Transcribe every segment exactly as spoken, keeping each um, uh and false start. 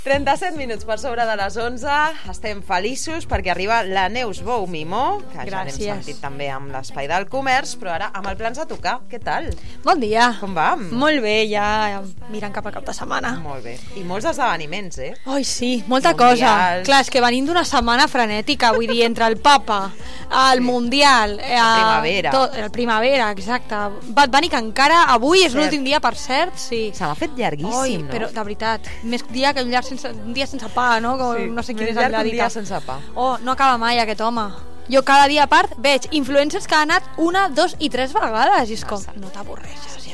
trenta-set minuts per sobre de les onze. Estem feliços perquè arriba la Neus Bou Mimó, que ja l'hem sentit també amb l'Espai del Comerç, però ara amb el Plans a tocar. Què tal? Bon dia. Com va? Molt bé, ja mirant cap a cap de setmana. Molt bé. I molts esdeveniments, eh? Ai, sí, molta Mundials. cosa. Clar, és que venim d'una setmana frenètica, vull dir, entre el Papa, el Sí. Mundial, eh, La primavera. Tot, el primavera, exacte. Bad Bunny, que encara avui és Cert. l'últim dia, per cert, sí. Se m'ha fet llarguíssim, Oi, no? però de veritat, més dia que un, llarg sense, un dia sense pa, no? Com, Sí, no sé quin més és llarg el que un dia dit. sense pa. Oh, no acaba mai aquest home. Jo cada dia a part veig influencers que han anat una, dos i tres vegades i és com, Massa. no t'avorreixes ja.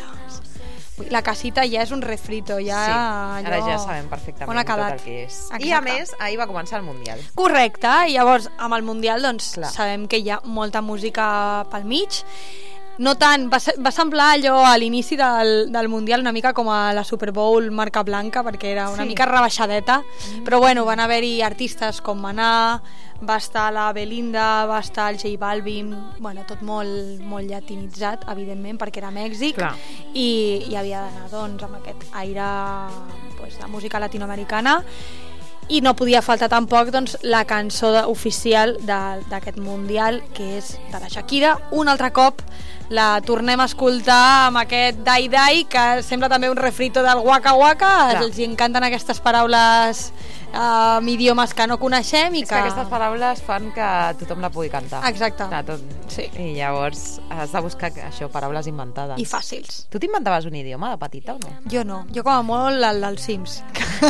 La casita ja és un refrito, ja... Sí, allò... ara ja sabem perfectament on ha tot quedat. el que és. Exacte. I a més, ahir va començar el Mundial. Correcte, i llavors amb el Mundial doncs Clar. sabem que hi ha molta música pel mig. No tant, va, ser, va semblar allò a l'inici del, del Mundial una mica com a la Super Bowl marca blanca, perquè era una Sí. mica rebaixadeta, mm. però bueno, van haver-hi artistes com Maná, va estar la Belinda, va estar el J Balvin, bueno, tot molt, molt llatinitzat, evidentment, perquè era Mèxic, Clar. i, i havia d'anar doncs, amb aquest aire pues, de música latinoamericana. I no podia faltar tampoc doncs, la cançó de, oficial d'aquest Mundial, que és de la Shakira. Un altre cop la tornem a escoltar amb aquest Dai Dai, que sembla també un refrito del Waka Waka. Clar. Els encanten aquestes paraules eh, amb idiomes que no coneixem. I És que... que aquestes paraules fan que tothom la pugui cantar. Exacte. Clar, tot... Sí. I llavors has de buscar això, paraules inventades. I fàcils. Tu t'inventaves un idioma de petita o no? Jo no, jo com a molt el dels Sims.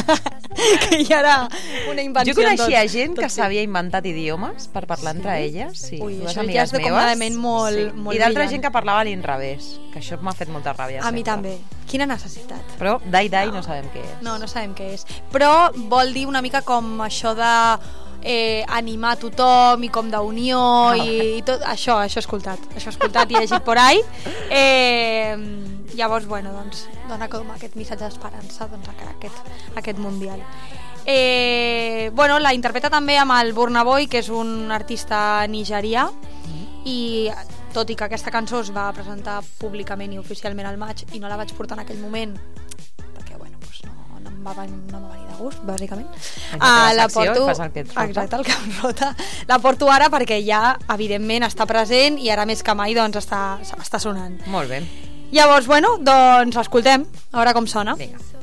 que ja era una invenció. Jo coneixia tot, gent tot que sí. s'havia inventat idiomes per parlar Sí? entre elles. Sí, Ui, dues això ja amigues és de meves. completament molt- sí. molt I d'altra brillant. gent que parlava a l'inrevés, que això m'ha fet molta ràbia. A mi sempre. també. Quina necessitat. Però Dai Dai no. No. no sabem què és. No, no sabem què és. Però vol dir una mica com això de eh, animar tothom i com d'unió Ah, i, i tot això, això he escoltat. Això he escoltat i he llegit por ahí. Eh, llavors, bueno, doncs, dona com aquest missatge d'esperança doncs, a aquest, aquest Mundial. Eh, bueno, la interpreta també amb el Burna Boy, que és un artista nigerià, i tot i que aquesta cançó es va presentar públicament i oficialment al maig i no la vaig portar en aquell moment perquè bueno, doncs no, no, em va, no m'ha venir de gust, bàsicament. Ah, la secció porto, i fas el que et rota. exacte, el que em rota. La porto ara perquè ja, evidentment, està present i ara més que mai doncs està, està sonant. Molt bé. Llavors, bueno, doncs escoltem, a veure com sona. Vinga.